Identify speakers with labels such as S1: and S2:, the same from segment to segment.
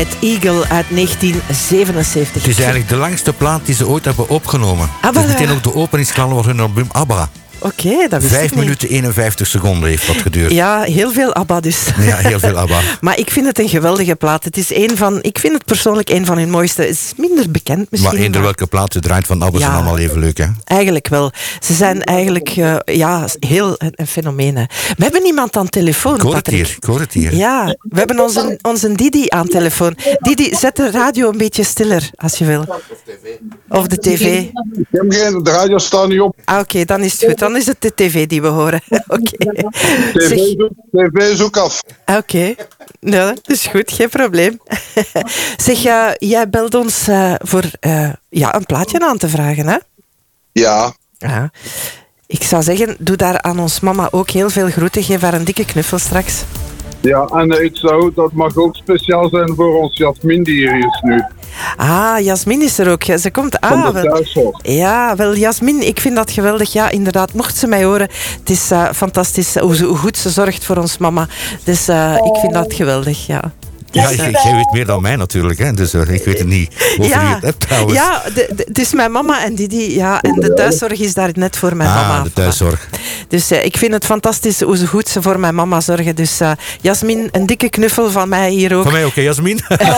S1: Het Eagle uit 1977.
S2: Het is eigenlijk de langste plaat die ze ooit hebben opgenomen.
S1: Ah,
S2: Het is meteen ook de openingsknaller van hun album ABBA.
S1: Oké, dat wist
S2: 5
S1: ik niet.
S2: minuten 51 seconden heeft dat geduurd.
S1: Ja, heel veel ABBA dus.
S2: Ja, heel veel ABBA.
S1: Maar ik vind het een geweldige plaat. Ik vind het persoonlijk een van hun mooiste. Het is minder bekend misschien.
S2: Maar eender welke plaat je draait van ABBA zijn allemaal even leuk, hè?
S1: Eigenlijk wel. Ze zijn eigenlijk heel een fenomeen. Hè. We hebben iemand aan de telefoon, Patrick.
S2: Ik hoor het hier.
S1: Ja, we hebben onze Didi aan de telefoon. Didi, zet de radio een beetje stiller, als je wil. Of de tv.
S3: Ik heb geen, de radio staat niet op.
S1: Ah, oké, dan is het goed. Dan is het de tv die we horen. Oké.
S3: TV zoek af.
S1: Oké, ja, dat is goed, geen probleem. Zeg, jij belt ons voor een plaatje aan te vragen, hè?
S3: Ja.
S1: Ja. Ik zou zeggen, doe daar aan ons mama ook heel veel groeten. Geef haar een dikke knuffel straks.
S3: Ja, en dat mag ook speciaal zijn voor ons Jasmin die hier is nu.
S1: Ah, Jasmin is er ook. Ze komt
S3: Van de thuiszorg.
S1: Ja, wel Jasmin, ik vind dat geweldig. Ja, inderdaad, mocht ze mij horen. Het is fantastisch hoe goed ze zorgt voor ons mama. Dus ik vind dat geweldig, ja.
S2: Ja, jij weet meer dan mij natuurlijk, hè? Dus ik weet het niet over wie het hebt trouwens.
S1: Ja, het is mijn mama en Didi. Ja, en de thuiszorg is daar net voor mijn mama.
S2: De thuiszorg.
S1: Dus ik vind het fantastisch hoe goed ze voor mijn mama zorgen. Dus Jasmin, een dikke knuffel van mij hier ook.
S2: Van mij ook, hè, Jasmin?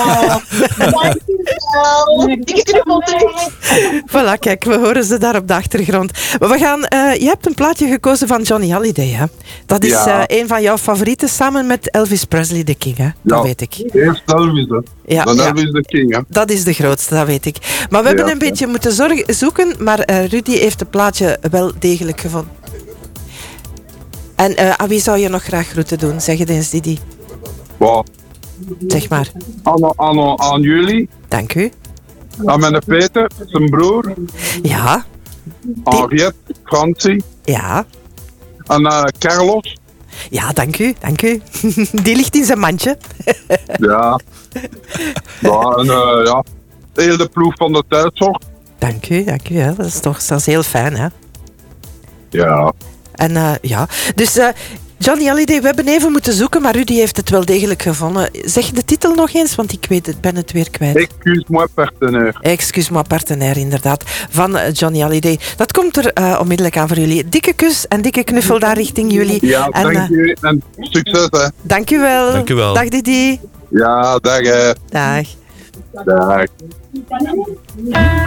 S4: Dikke knuffel terug.
S1: Voilà, kijk, we horen ze daar op de achtergrond. Maar we gaan, je hebt een plaatje gekozen van Johnny Hallyday, hè? Dat is een van jouw favorieten, samen met Elvis Presley, de King, hè? Dat weet ik.
S3: Eerst Elvis, hè.
S1: Ja,
S3: Dan Elvis de King, hè.
S1: Dat is de grootste, dat weet ik. Maar we hebben een beetje moeten zoeken, maar Rudy heeft het plaatje wel degelijk gevonden. En aan wie zou je nog graag groeten doen? Zeg het eens, Didi.
S3: Wow.
S1: Zeg maar.
S3: Aan jullie.
S1: Dank u.
S3: Aan mijn Peter, zijn broer.
S1: Ja.
S3: Aan Riet, Francie.
S1: Ja.
S3: En Carlos.
S1: Ja, dank u, dank u. Die ligt in zijn mandje.
S3: Ja. Ja, en de hele ploeg van de thuiszorg.
S1: Dank u, ja. Dat is heel fijn, hè.
S3: Ja.
S1: En dus Johnny Hallyday, we hebben even moeten zoeken, maar Rudy heeft het wel degelijk gevonden. Zeg de titel nog eens, want ik ben het weer kwijt.
S3: Excuse-moi, partenaire.
S1: Excuse-moi, partenaire, inderdaad. Van Johnny Hallyday. Dat komt er onmiddellijk aan voor jullie. Dikke kus en dikke knuffel daar richting jullie.
S3: Ja, dank u en succes, hè.
S1: Dank u wel.
S2: Dank u wel.
S1: Dag Didi.
S3: Ja, dag, hè.
S1: Dag.
S3: Dag.